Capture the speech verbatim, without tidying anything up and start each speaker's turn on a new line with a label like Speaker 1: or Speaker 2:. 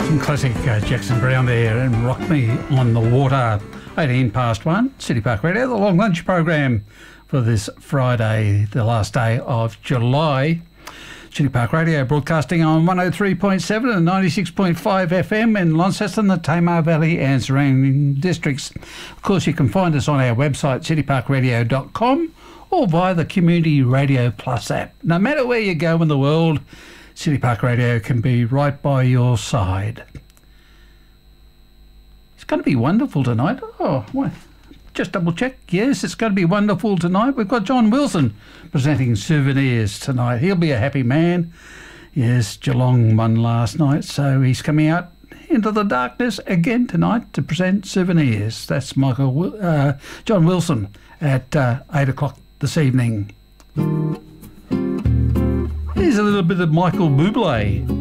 Speaker 1: Classic uh, Jackson Brown there and Rock Me on the Water. eighteen past one, City Park Radio, the long lunch program for this Friday, the last day of July. City Park Radio broadcasting on one oh three point seven and ninety-six point five F M in Launceston, the Tamar Valley and surrounding districts. Of course, you can find us on our website, city park radio dot com, or via the Community Radio Plus app. No matter where you go in the world, City Park Radio can be right by your side. It's going to be wonderful tonight. Oh, well, just double check. Yes, it's going to be wonderful tonight. We've got John Wilson presenting Souvenirs tonight. He'll be a happy man. Yes, Geelong won last night, so he's coming out into the darkness again tonight to present Souvenirs. That's Michael, uh, John Wilson at uh, eight o'clock this evening. Here's a little bit of Michael Bublé.